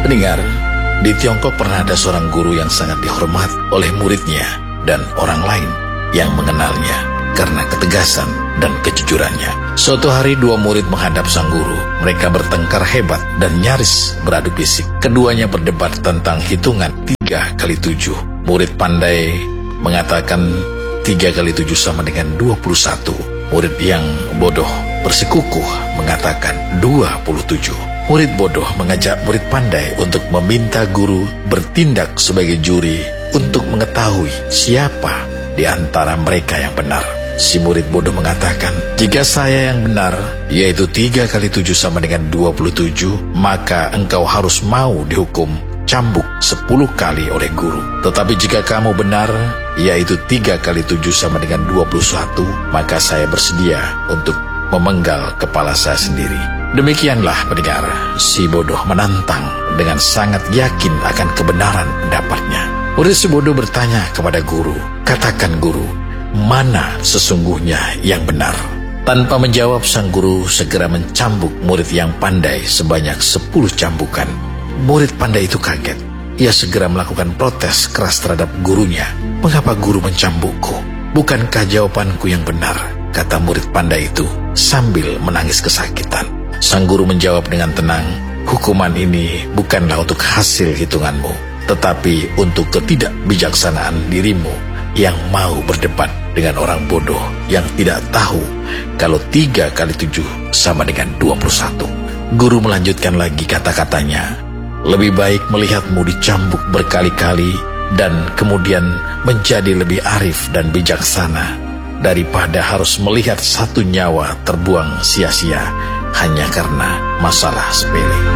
Pendengar, di Tiongkok pernah ada seorang guru yang sangat dihormat oleh muridnya dan orang lain yang mengenalnya karena ketegasan dan kejujurannya. Suatu hari dua murid menghadap sang guru. Mereka bertengkar hebat dan nyaris beradu fisik. Keduanya berdebat tentang hitungan 3 kali 7. Murid pandai mengatakan 3 kali 7 sama dengan 21. Murid yang bodoh bersikukuh mengatakan 27. Murid bodoh mengajak murid pandai untuk meminta guru bertindak sebagai juri untuk mengetahui siapa di antara mereka yang benar. Si murid bodoh mengatakan, jika saya yang benar, yaitu 3 kali 7 sama dengan 27, maka engkau harus mau dihukum cambuk 10 kali oleh guru. Tetapi jika kamu benar, yaitu 3 kali 7 sama dengan 21, maka saya bersedia untuk memenggal kepala saya sendiri. Demikianlah pendengar, si bodoh menantang dengan sangat yakin akan kebenaran pendapatnya. Murid si bodoh bertanya kepada guru, katakan guru, mana sesungguhnya yang benar? Tanpa menjawab, sang guru segera mencambuk murid yang pandai sebanyak 10 cambukan. Murid pandai itu kaget. Ia segera melakukan protes keras terhadap gurunya. Mengapa guru mencambukku? Bukankah jawabanku yang benar? Kata murid pandai itu sambil menangis kesakitan. Sang guru menjawab dengan tenang, hukuman ini bukanlah untuk hasil hitunganmu, tetapi untuk ketidakbijaksanaan dirimu yang mau berdebat dengan orang bodoh yang tidak tahu kalau 3 kali 7 sama dengan 21. Guru melanjutkan lagi kata-katanya, lebih baik melihatmu dicambuk berkali-kali dan kemudian menjadi lebih arif dan bijaksana daripada harus melihat satu nyawa terbuang sia-sia hanya karena masalah sepele.